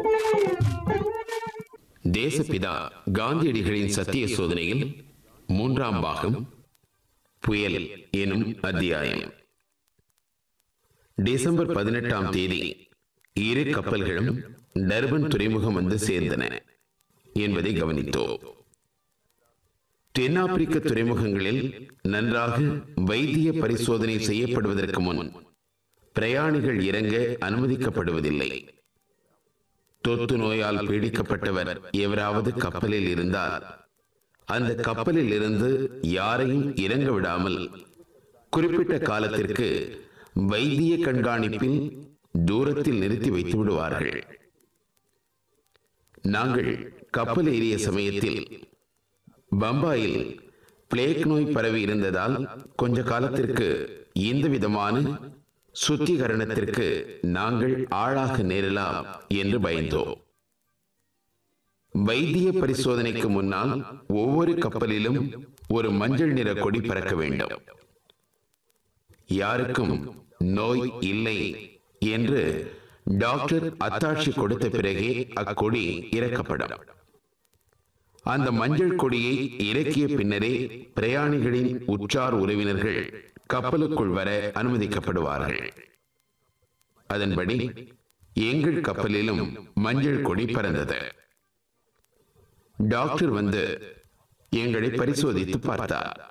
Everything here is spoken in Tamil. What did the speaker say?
தேசப்பிதா காந்தியடிகளின் சத்திய சோதனையில் 3ஆம் பாகம் புயல் எனும் அத்தியாயம். டிசம்பர் 18ஆம் தேதி இரு கப்பல்களும் டர்பன் துறைமுகம் வந்து சேர்ந்தன என்பதை கவனித்தோம். தென்னாப்பிரிக்க துறைமுகங்களில் நன்றாக வைத்திய பரிசோதனை செய்யப்படுவதற்கு முன் பிரயாணிகள் இறங்க அனுமதிக்கப்படுவதில்லை. தொத்து நோயால் பீடிக்கப்பட்டவர் எவராவது கப்பலில் இருந்தால் அந்த கப்பலில் இருந்து யாரையும் இறங்க விடாமல் குறிப்பிட்ட காலத்திற்கு வைத்திய கண்காணிப்பில் தூரத்தில் நிறுத்தி வைத்து விடுவார்கள். நாங்கள் கப்பல் ஏறிய சமயத்தில் பம்பாயில் பிளேக் நோய் பரவி இருந்ததால் கொஞ்ச காலத்திற்கு எந்த விதமான சுத்திகரணத்திற்கு நாங்கள் ஆளாக நேரலாம் என்று பயந்தோம். வைத்திய பரிசோதனைக்கு முன்னால் ஒவ்வொரு கப்பலிலும் ஒரு மஞ்சள் நிற கொடி பறக்க வேண்டும். யாருக்கும் நோய் இல்லை என்று டாக்டர் அத்தாட்சி கொடுத்த பிறகே அக்கொடி இறக்கப்படும். அந்த மஞ்சள் கொடியை இறக்கிய பின்னரே பிரயாணிகளின் உற்றார் உறவினர்கள் கப்பலுக்குள் வர அனுமதிக்கப்படுவார்கள். அதன்படி எங்கள் கப்பலிலும் மஞ்சள் கொடி பறந்தது. டாக்டர் வந்து எங்களை பரிசோதித்து பார்த்தார்.